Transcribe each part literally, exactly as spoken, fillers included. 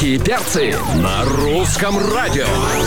Русские перцы на русском радио.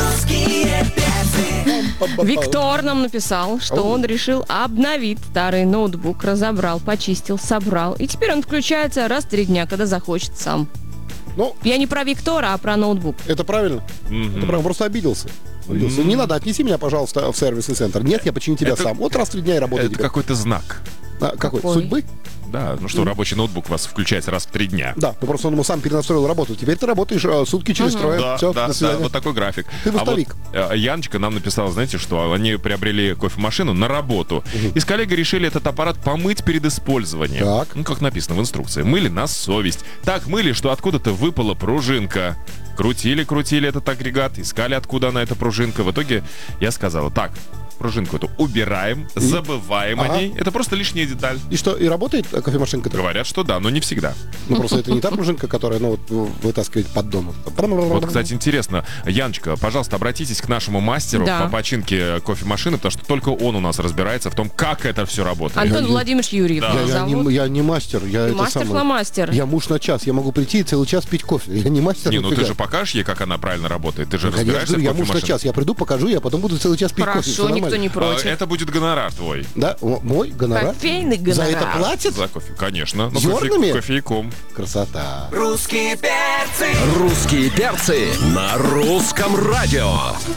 Виктор нам написал, что он решил обновить старый ноутбук, разобрал, почистил, собрал. И теперь он включается раз в три дня, когда захочет сам. Ну, Я не про Виктора, а про ноутбук. это правильно. Мгм. Это правильно, просто обиделся. Обиделся. Не надо, отнеси меня, пожалуйста, в сервисный центр. Нет, я починю тебя Это- сам. Вот раз в три дня и работай Это теперь. какой-то знак. А, какой? Какой? Судьбы? Да, ну что, рабочий ноутбук у вас включается раз в три дня. Да, ну просто он ему сам перенастроил работу. Теперь ты работаешь э, сутки через трое. Да, Все, да, до да, свидания. вот такой график. Ты А вот выставик. э, Яночка нам написала, знаете, что они приобрели кофемашину на работу. И с коллегой решили этот аппарат помыть перед использованием. Так. Ну, как написано в инструкции. Мыли на совесть. Так мыли, что откуда-то выпала пружинка. Крутили, крутили этот агрегат, искали, откуда она, эта пружинка. В итоге я сказала, так, пружинку эту убираем, забываем Ага. о ней. Это просто лишняя деталь. И что, и работает э, кофемашинка? Говорят, что да, но не всегда. Ну просто это не та пружинка, которая, ну, вот, вытаскивает поддон. Вот, кстати, интересно, Яночка, пожалуйста, обратитесь к нашему мастеру Да. по починке кофемашины, потому что только он у нас разбирается в том, как это все работает. Антон не- Владимирович Юрьев Да. его Я, я зовут. не, я не мастер, я это самое- Мастер-фломастер. Я муж на час, я могу прийти и целый час пить кофе. Я не мастер. Не, ну ты нифига. же покажешь ей, как она правильно работает. Ты же Я же разбираешься говорю, в я муж на кофемашинах. час. Я приду, покажу, я потом буду целый час пить кофе. Всё Хорошо, никто нормально. не А, против. Это будет гонорар твой. Да, о, мой гонорар. Кофейный гонорар. За это платят? За кофе, конечно. Ну, Зернами? кофе- кофейком. Красота. Русские перцы. Русские перцы на русском радио.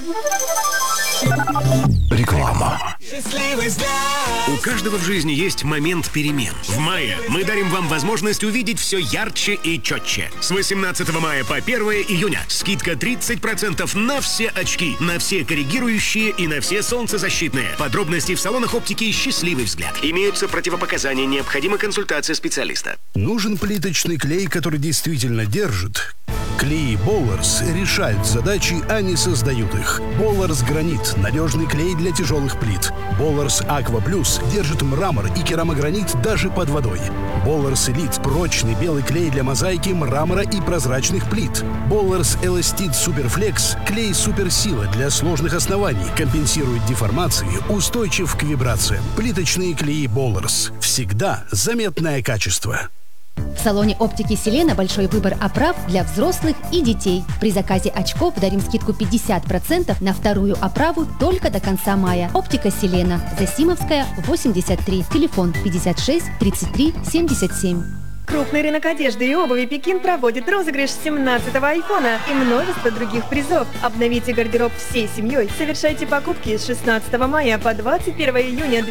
Реклама. У каждого в жизни есть момент перемен. В мае мы дарим вам возможность увидеть все ярче и четче. С восемнадцатого мая по первое июня скидка тридцать процентов на все очки, на все коррегирующие и на все солнцезащитные. Подробности в салонах оптики «Счастливый взгляд». Имеются противопоказания, необходима консультация специалиста. Нужен плиточный клей, который действительно держит? Клеи Болларс решают задачи, а не создают их. Болларс Гранит – надежный клей для тяжелых плит. Болларс Аква Плюс держит мрамор и керамогранит даже под водой. Болларс Элит – прочный белый клей для мозаики, мрамора и прозрачных плит. Болларс Эластит Суперфлекс – клей суперсила для сложных оснований, компенсирует деформации, устойчив к вибрациям. Плиточные клеи Болларс. Всегда заметное качество. В салоне оптики «Селена» большой выбор оправ для взрослых и детей. При заказе очков дарим скидку пятьдесят процентов на вторую оправу только до конца мая. Оптика «Селена». Засимовская, восемьдесят три. Телефон пятьдесят шесть тридцать три семьдесят семь. Крупный рынок одежды и обуви «Пекин» проводит розыгрыш семнадцатого айфона и множество других призов. Обновите гардероб всей семьей. Совершайте покупки с шестнадцатого мая по двадцать первое июня